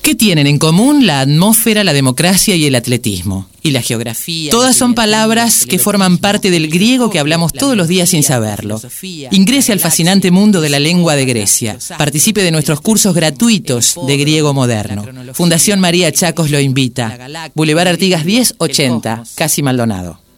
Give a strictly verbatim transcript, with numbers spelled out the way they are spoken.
¿Qué tienen en común la atmósfera, la democracia y el atletismo? Y la geografía. Todas son palabras que forman parte del griego que hablamos todos los días sin saberlo. Ingrese al fascinante mundo de la lengua de Grecia. Participe de nuestros cursos gratuitos de griego moderno. Fundación María Chacos lo invita. Boulevard Artigas diez ochenta, Casi Maldonado.